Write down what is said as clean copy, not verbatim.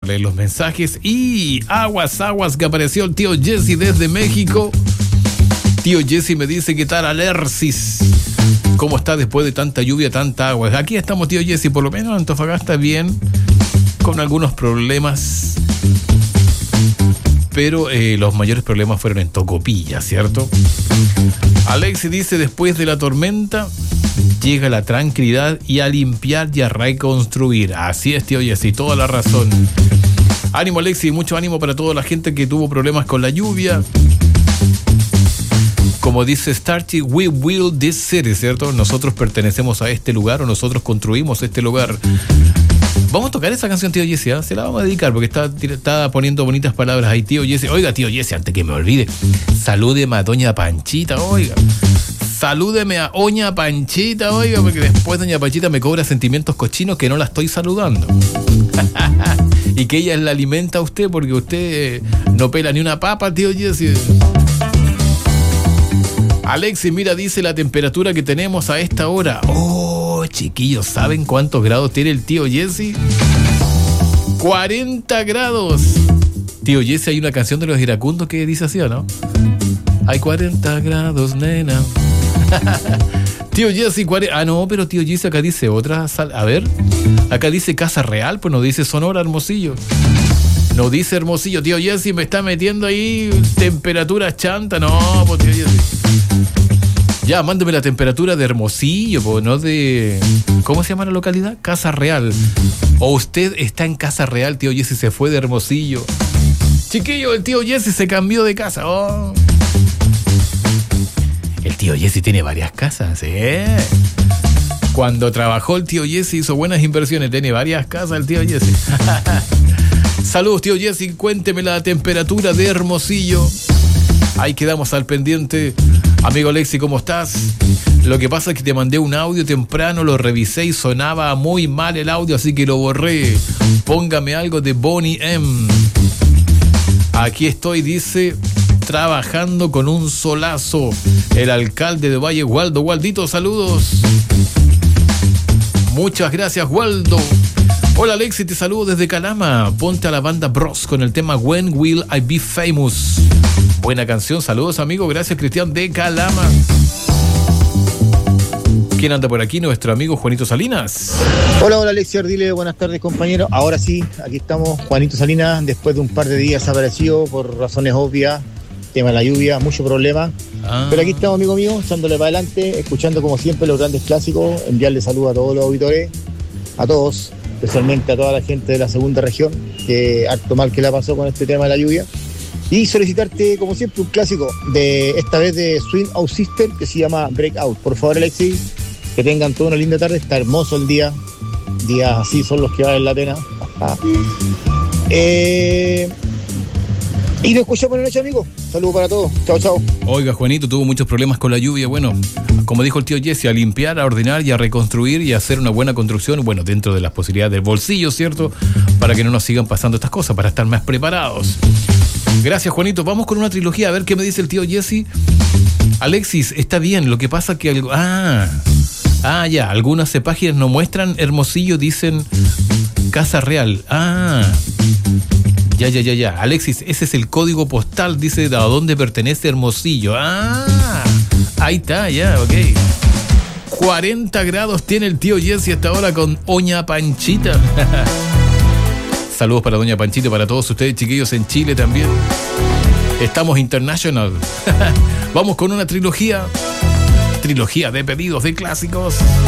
leer los mensajes. Y aguas que apareció el tío Jesse desde México. Tío Jesse me dice: ¿qué tal, Alercis? ¿Cómo está después de tanta lluvia, tanta agua? Aquí estamos, tío Jesse, por lo menos Antofagasta bien, con algunos problemas. Pero los mayores problemas fueron en Tocopilla, ¿cierto? Alexi dice: después de la tormenta llega la tranquilidad y a limpiar y a reconstruir. Así es, tío Jesse, toda la razón. Ánimo, Alexi, mucho ánimo para toda la gente que tuvo problemas con la lluvia. Como dice Starchy, we will this city, ¿cierto? Nosotros pertenecemos a este lugar, o nosotros construimos este lugar. Vamos a tocar esa canción, tío Jesse, ¿eh? Se la vamos a dedicar porque está poniendo bonitas palabras ahí, tío Jesse. Oiga, tío Jesse, antes que me olvide, salúdeme a doña Panchita, oiga. Salúdeme a doña Panchita, oiga, porque después doña Panchita me cobra sentimientos cochinos que no la estoy saludando. Y que ella la alimenta a usted porque usted no pela ni una papa, tío Jesse. Alexi, mira, dice la temperatura que tenemos a esta hora. Oh, chiquillos, ¿saben cuántos grados tiene el tío Jesse? 40 grados. Tío Jesse, hay una canción de los iracundos que dice así, ¿o no? Hay 40 grados, nena. Tío Jesse, 40... Ah, no, pero tío Jesse acá dice otra... A ver, acá dice Casa Real, pues no dice Sonora, Hermosillo. No dice Hermosillo. Tío Jesse me está metiendo ahí temperatura chanta. No, pues tío Jesse. Ya, mándeme la temperatura de Hermosillo, pues no de... ¿Cómo se llama la localidad? Casa Real. O usted está en Casa Real, tío Jesse se fue de Hermosillo. Chiquillo, el tío Jesse se cambió de casa. Oh. El tío Jesse tiene varias casas, ¿eh? Cuando trabajó el tío Jesse hizo buenas inversiones. Tiene varias casas el tío Jesse. Saludos, tío Jesse. Cuénteme la temperatura de Hermosillo. Ahí quedamos al pendiente. Amigo Alexi, ¿cómo estás? Lo que pasa es que te mandé un audio temprano, lo revisé y sonaba muy mal el audio, así que lo borré. Póngame algo de Bonnie M. Aquí estoy, dice, trabajando con un solazo. El alcalde de Valle, Waldo. Waldito, saludos. Muchas gracias, Waldo. Hola, Alexi, te saludo desde Calama. Ponte a la banda Bros con el tema When Will I Be Famous. Buena canción, saludos, amigo. Gracias, Cristian de Calama. ¿Quién anda por aquí? Nuestro amigo Juanito Salinas. Hola, Alexi Ardile, buenas tardes, compañero. Ahora sí, aquí estamos, Juanito Salinas, después de un par de días desaparecido por razones obvias, tema de la lluvia, mucho problema. Pero aquí estamos, amigo mío, echándole para adelante, escuchando como siempre los grandes clásicos, enviarle saludos a todos los auditores, a todos, especialmente a toda la gente de la segunda región, que harto mal que la pasó con este tema de la lluvia. Y solicitarte, como siempre, un clásico, de esta vez de Swing Out Sister, que se llama Breakout. Por favor, Alexi, que tengan toda una linda tarde, está hermoso el día. Días así son los que valen la pena. Y nos escuchamos en la noche, amigos. Saludos para todos. Chao, chao. Oiga, Juanito tuvo muchos problemas con la lluvia. Bueno, como dijo el tío Jesse, a limpiar, a ordenar y a reconstruir y a hacer una buena construcción. Bueno, dentro de las posibilidades del bolsillo, ¿cierto? Para que no nos sigan pasando estas cosas, para estar más preparados. Gracias, Juanito. Vamos con una trilogía, a ver qué me dice el tío Jesse. Alexis, está bien, lo que pasa que... ya, algunas páginas no muestran Hermosillo, dicen Casa Real. Ya. Alexis, ese es el código postal, dice, ¿a dónde pertenece Hermosillo? Ahí está, ya, ok. 40 grados tiene el tío Jesse hasta ahora con doña Panchita. Saludos para doña Panchita y para todos ustedes, chiquillos, en Chile también. Estamos international. Vamos con una trilogía de pedidos de clásicos.